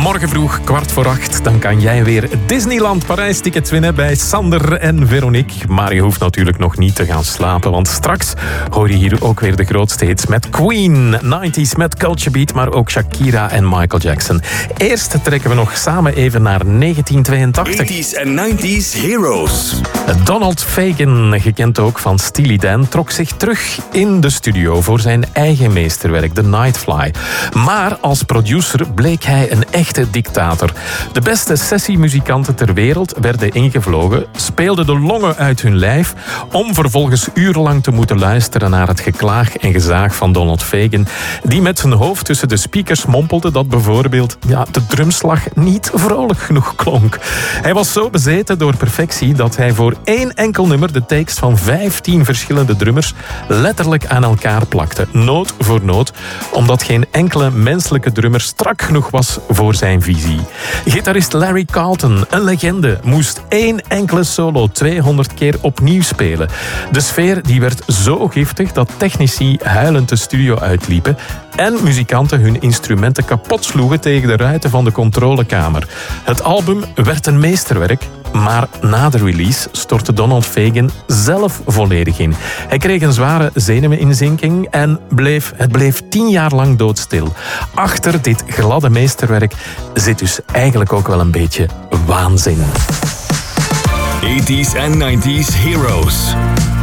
Morgen vroeg, 7:15, dan kan jij weer Disneyland Parijs tickets winnen bij Sander en Veronique. Maar je hoeft natuurlijk nog niet te gaan slapen, want straks hoor je hier ook weer de grootste hits met Queen, 90s met Culture Beat, maar ook Shakira en Michael Jackson. Eerst trekken we nog samen even naar 1982. 80s en 90s heroes. Donald Fagen, gekend ook van Steely Dan, trok zich terug in de studio voor zijn eigen meesterwerk, The Nightfly. Maar als producer bleek hij een echte dictator. De beste sessiemuzikanten ter wereld werden ingevlogen, speelden de longen uit hun lijf om vervolgens urenlang te moeten luisteren naar het geklaag en gezaag van Donald Fagen, die met zijn hoofd tussen de speakers mompelde dat bijvoorbeeld de drumslag niet vrolijk genoeg klonk. Hij was zo bezeten door perfectie dat hij voor één enkel nummer de takes van 15 verschillende drummers letterlijk aan elkaar plakte, noot voor noot, omdat geen enkele menselijke drummer strak genoeg was voor zijn visie. Gitarist Larry Carlton, een legende, moest één enkele solo 200 keer opnieuw spelen. De sfeer die werd zo giftig dat technici huilend de studio uitliepen en muzikanten hun instrumenten kapot sloegen tegen de ruiten van de controlekamer. Het album werd een meesterwerk, maar na de release stortte Donald Fagen zelf volledig in. Hij kreeg een zware zenuweninzinking en het bleef 10 jaar lang doodstil. Achter dit gladde meesterwerk zit dus eigenlijk ook wel een beetje waanzin. 80s en 90s heroes.